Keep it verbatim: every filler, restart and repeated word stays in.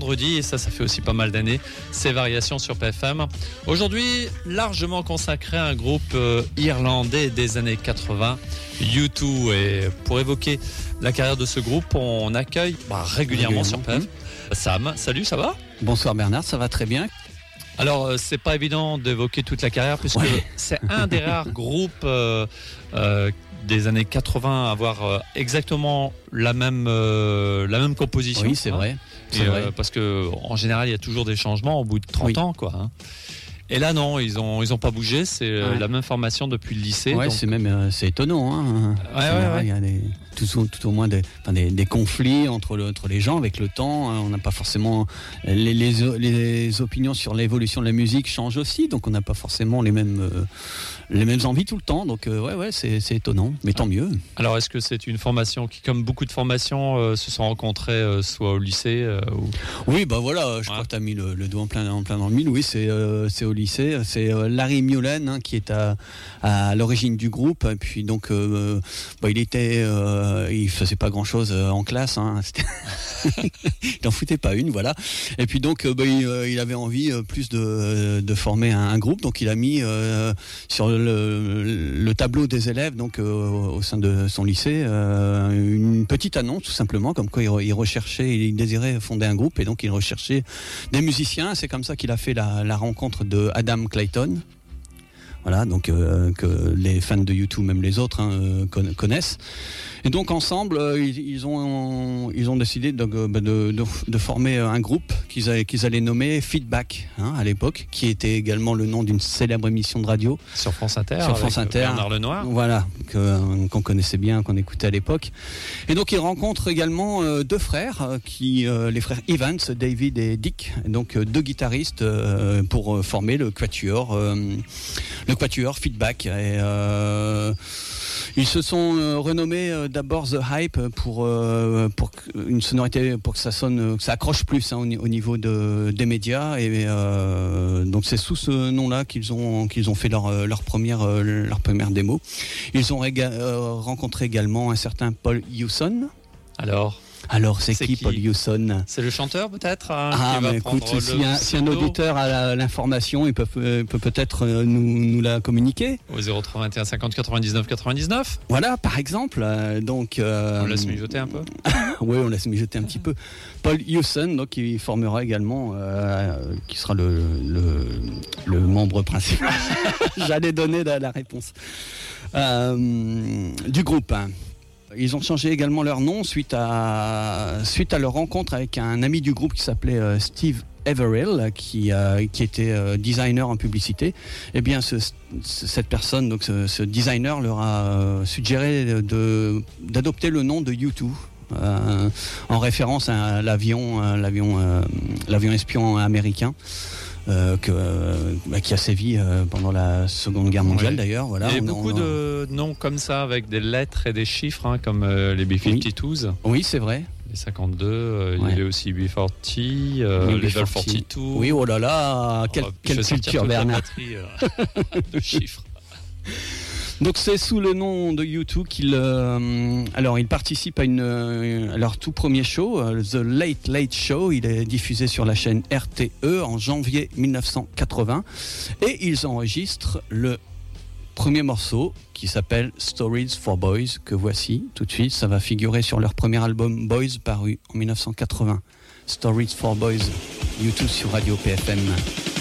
vendredi, et ça, ça fait aussi pas mal d'années, c'est Variations sur P F M. Aujourd'hui, largement consacré à un groupe euh, irlandais des années quatre-vingts, U deux. Et pour évoquer la carrière de ce groupe, on accueille bah, régulièrement, régulièrement sur P F M Sam. Salut, ça va ? Bonsoir Bernard, ça va très bien. Alors, euh, c'est pas évident d'évoquer toute la carrière, puisque ouais. c'est un des rares groupes euh, euh, des années quatre-vingts à avoir euh, exactement la même, euh, la même composition. Oui, c'est hein. vrai. C'est Et, vrai. Euh, parce qu'en général, il y a toujours des changements au bout de trente oui. ans, quoi. Hein. Et là, non, ils ont, ils ont pas bougé. C'est ouais. la même formation depuis le lycée. Ouais, donc... c'est même, euh, c'est étonnant. Hein. Ouais, ouais, ouais. Il y a des, tout, tout au moins des, enfin des, des conflits entre, le, entre les gens avec le temps. Hein. On n'a pas forcément les, les, les opinions sur l'évolution de la musique changent aussi, donc on n'a pas forcément les mêmes, euh, les mêmes envies tout le temps. Donc euh, ouais, ouais, c'est, c'est étonnant, mais tant mieux. Alors, est-ce que c'est une formation qui, comme beaucoup de formations, euh, se sont rencontrées euh, soit au lycée euh, ou... Oui, bah voilà, je ouais. crois que tu as mis le, le doigt en plein, en plein dans le mille. Oui, c'est, euh, c'est au lycée. C'est euh, Larry Mullen hein, qui est à, à l'origine du groupe. Et puis donc, euh, bah, il était, euh, il faisait pas grand-chose euh, en classe. Hein. il n'en foutait pas une, voilà. Et puis donc, euh, bah, il, euh, il avait envie euh, plus de, de former un, un groupe. Donc, il a mis euh, sur le, le tableau des élèves, donc euh, au sein de son lycée, euh, une petite annonce tout simplement, comme quoi il, il recherchait, il désirait fonder un groupe, et donc il recherchait des musiciens. C'est comme ça qu'il a fait la, la rencontre de Adam Clayton. Voilà, donc euh, que les fans de U deux, même les autres, hein, euh, connaissent. Et donc ensemble, euh, ils, ils ont ils ont décidé de, de, de, de former un groupe qu'ils allaient, qu'ils allaient nommer Feedback hein, à l'époque, qui était également le nom d'une célèbre émission de radio sur France Inter, sur France Inter, Bernard Lenoir. Voilà, que, qu'on connaissait bien, qu'on écoutait à l'époque. Et donc ils rencontrent également euh, deux frères, qui euh, les frères Evans, David et Dick, donc euh, deux guitaristes euh, pour euh, former le quatuor. Euh, le quatuor Feedback. Et, euh, ils se sont euh, renommés euh, d'abord The Hype pour, euh, pour une sonorité, pour que ça sonne, que ça accroche plus hein, au, au niveau de, des médias. Et euh, donc c'est sous ce nom-là qu'ils ont, qu'ils ont fait leur, leur, première, leur première démo. Ils ont réga- euh, rencontré également un certain Paul Hewson. Alors Alors, c'est, c'est qui, qui Paul Hewson ? C'est le chanteur, peut-être hein, Ah, qui va mais écoute, si un, si un auditeur a la, l'information, il peut, peut peut-être nous, nous la communiquer. Au zéro trois vingt et un cinquante quatre-vingt-dix-neuf quatre-vingt-dix-neuf. Voilà, par exemple. Euh, donc, euh, on laisse mijoter un peu. Oui, on laisse mijoter un petit peu. Paul Hewson, donc, qui formera également, euh, qui sera le, le, le membre principal. J'allais donner la, la réponse. Euh, du groupe, hein. Ils ont changé également leur nom suite à, suite à leur rencontre avec un ami du groupe qui s'appelait euh, Steve Averill, qui, euh, qui était euh, designer en publicité. Eh bien, ce, cette personne, donc ce, ce designer, leur a euh, suggéré de, d'adopter le nom de U deux. Euh, en référence à l'avion, à l'avion, euh, l'avion espion américain. Euh, que, euh, bah, qui a sévi euh, pendant la Seconde Guerre mondiale ouais. d'ailleurs. Voilà, il y a on, beaucoup on, de noms comme ça avec des lettres et des chiffres, hein, comme euh, les B cinquante-deux. Oui. oui, c'est vrai. Les cinquante-deux, euh, ouais. il y avait aussi B quarante, euh, oui, Level quarante-deux. Oui, oh là là, quelle, oh, quelle culture, Bernard. Batterie, euh, de chiffres. Donc c'est sous le nom de U deux qu'il, euh, alors il participe à, une, euh, à leur tout premier show, euh, The Late Late Show. Il est diffusé sur la chaîne R T E en janvier dix-neuf cent quatre-vingts, et ils enregistrent le premier morceau qui s'appelle Stories for Boys, que voici tout de suite. Ça va figurer sur leur premier album Boys, paru en dix-neuf cent quatre-vingts. Stories for Boys, U deux sur Radio P F M.